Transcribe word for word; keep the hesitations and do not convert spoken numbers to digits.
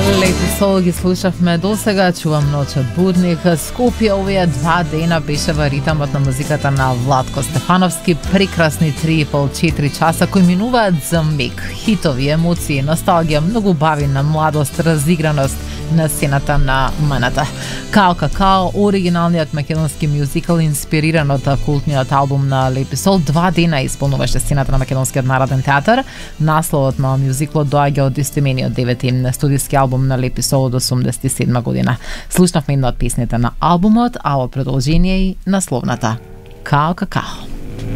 Лепи сол ги слушавме досега, чувам ноча будник. Скопје овие два дена беше во ритамот на музиката на Владко Стефановски. Прекрасни три и пол четири часа кои минуваат за миг. Хитови, емоции, носталгија, многу бавина младост, разиграност на сцената на МНТ. Као Какао, оригиналниот македонски мюзикал инспириран од култниот албум на Лепи сол, два дена исполнуваше сцената на Македонскиот народен театар. Насловот на мюзиклот доаѓа од истемениот девети студиски албум на Лепи сол од осумдесет и седма година. Слушнавме една од песните на албумот, а во продолжение и насловната Као Какао.